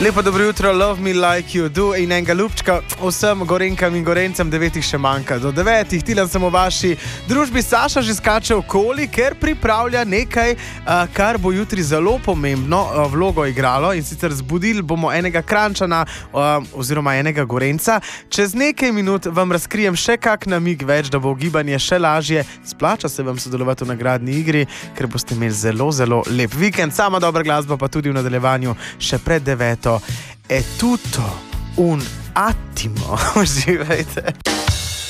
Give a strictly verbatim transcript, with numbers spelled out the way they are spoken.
Lepo dobro jutro, love me like you do in enega ljubčka vsem gorenkam in gorencem, devetih še manjka do devetih. Tilan sem v vaši družbi, Saša že skače okoli, ker pripravlja nekaj, kar bo jutri zelo pomembno vlogo igralo, in sicer zbudili bomo enega Kranjčana oziroma enega Gorenca. Čez nekaj minut vam razkrijem še kak namig več, da bo gibanje še lažje. Splača se vam sodelovati v nagradni igri, ker boste imeli zelo, zelo lep vikend. Sama dobra glasba pa tudi v nadaljevanju še pred deveto. È tutto un attimo. Uživajte.